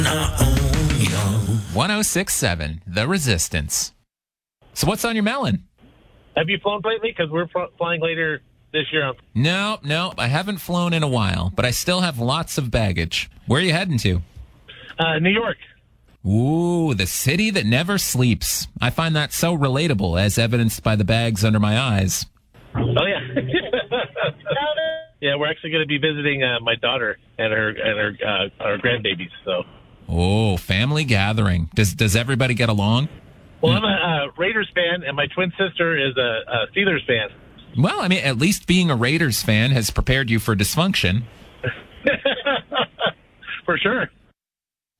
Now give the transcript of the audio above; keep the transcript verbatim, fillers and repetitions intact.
one oh six point seven, The Resistance. So what's on your melon? Have you flown lately? Because we're fl- flying later this year. No, no, I haven't flown in a while, but I still have lots of baggage. Where are you heading to? Uh, New York. Ooh, the city that never sleeps. I find that so relatable, as evidenced by the bags under my eyes. Oh, yeah. Yeah, we're actually going to be visiting uh, my daughter and her and her uh, our grandbabies. So. Oh, family gathering. Does does everybody get along? Well, I'm a uh, Raiders fan, and my twin sister is a, a Steelers fan. Well, I mean, at least being a Raiders fan has prepared you for dysfunction. For sure.